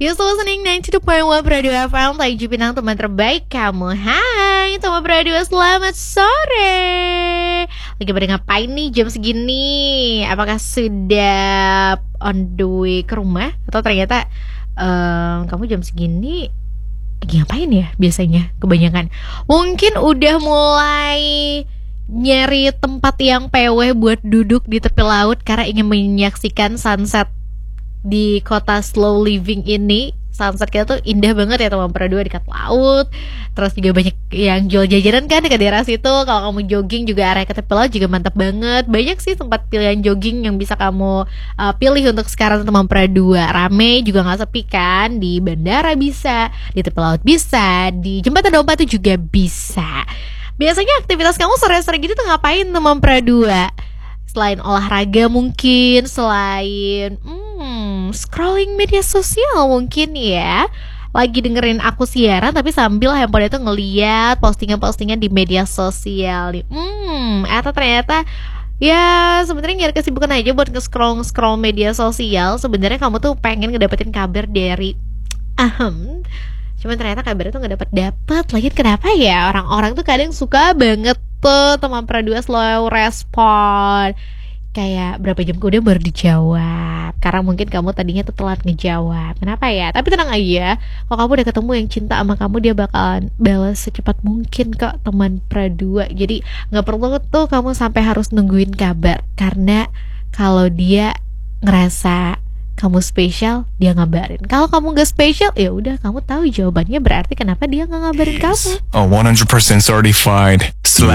You still listening 92.1 Radio FM, Tanjung Pinang, teman terbaik kamu. Hai teman radio, selamat sore. Lagi pada ngapain nih jam segini? Apakah sudah on the way ke rumah? Atau ternyata kamu jam segini lagi ngapain ya biasanya kebanyakan? Mungkin udah mulai nyari tempat yang PW buat duduk di tepi laut karena ingin menyaksikan sunset di kota slow living ini. Sunset kita tuh indah banget ya teman berdua, dekat laut. Terus juga banyak yang jual jajanan kan dekat daerah situ. Kalau kamu jogging juga area ke tepi laut juga mantap banget. Banyak sih tempat pilihan jogging yang bisa kamu pilih untuk sekarang teman berdua. Rame juga gak sepi kan. Di bandara bisa, di tepi laut bisa, di jembatan Dompa itu juga bisa. Biasanya aktivitas kamu sore-sore gitu tuh ngapain teman berdua? Selain olahraga mungkin, selain scrolling media sosial mungkin ya. Lagi dengerin aku siaran tapi sambil handphone itu ngeliat postingan-postingan di media sosial nih. Atau ternyata ya sebenarnya nyari kesibukan aja buat nge-scroll media sosial. Sebenarnya kamu tuh pengen ngedapetin kabar dari cuman ternyata kabarnya tuh gak dapet lagi. Kenapa ya orang-orang tuh kadang suka banget tuh teman berdua slow respon, kayak berapa jam kemudian baru dijawab karena mungkin kamu tadinya tuh telat ngejawab. Kenapa ya? Tapi tenang aja, kalau kamu udah ketemu yang cinta sama kamu, dia bakalan balas secepat mungkin kok teman berdua. Jadi gak perlu tuh kamu sampai harus nungguin kabar, karena kalau dia ngerasa kamu spesial, dia ngabarin. Kalau kamu gak spesial, ya udah kamu tahu jawabannya, berarti kenapa dia gak ngabarin kamu. 100% certified